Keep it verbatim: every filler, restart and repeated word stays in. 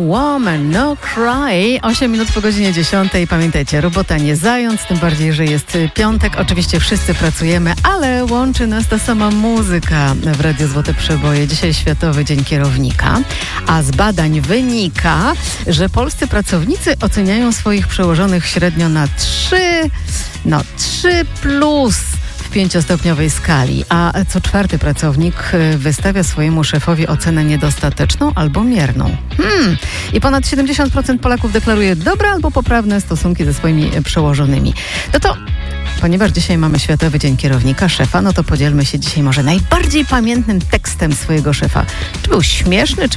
Woman, No Cry. osiem minut po godzinie dziesiątej. Pamiętajcie, robota nie zając, tym bardziej, że jest piątek. Oczywiście wszyscy pracujemy, ale łączy nas ta sama muzyka w Radiu Złote Przeboje. Dzisiaj Światowy Dzień Kierownika, a z badań wynika, że polscy pracownicy oceniają swoich przełożonych średnio na trzy, no trzy plus w pięciostopniowej skali, a co czwarty pracownik wystawia swojemu szefowi ocenę niedostateczną albo mierną. Hmm. I ponad siedemdziesiąt procent Polaków deklaruje dobre albo poprawne stosunki ze swoimi przełożonymi. No to ponieważ dzisiaj mamy Światowy Dzień Kierownika, szefa, no to podzielmy się dzisiaj może najbardziej pamiętnym tekstem swojego szefa. Czy był śmieszny, czy